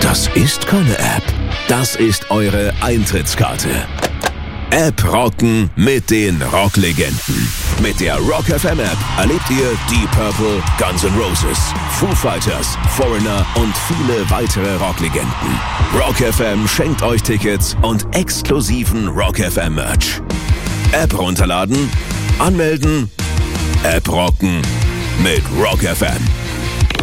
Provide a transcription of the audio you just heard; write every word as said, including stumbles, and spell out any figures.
Das ist keine App. Das ist eure Eintrittskarte. App rocken mit den Rocklegenden. Mit der Rock F M App erlebt ihr Deep Purple, Guns N' Roses, Foo Fighters, Foreigner und viele weitere Rocklegenden. Rock F M schenkt euch Tickets und exklusiven Rock F M Merch. App runterladen, anmelden, App rocken mit Rock F M.